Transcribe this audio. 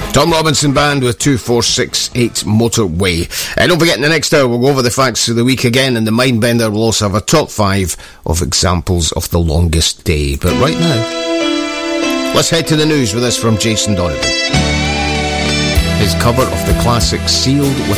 Tom Robinson Band with 2468 Motorway. Don't forget, in the next hour we'll go over the facts of the week again, and the Mindbender will also have a top 5 of examples of the longest day. But right now, let's head to the news with this from Jason Donovan. His cover of the classic Sealed with